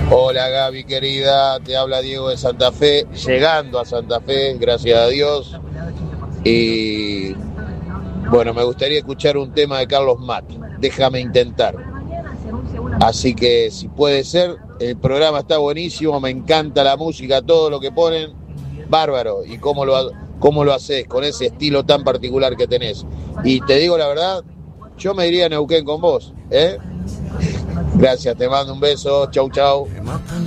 Hola Gaby querida, te habla Diego de Santa Fe, llegando a Santa Fe, gracias a Dios. Y bueno, me gustaría escuchar un tema de Carlos Mat, déjame intentar. Así que si puede ser, el programa está buenísimo, me encanta la música, todo lo que ponen, bárbaro. Y cómo lo haces con ese estilo tan particular que tenés. Y te digo la verdad, yo me iría a Neuquén con vos, ¿eh? Gracias, te mando un beso, chau chau.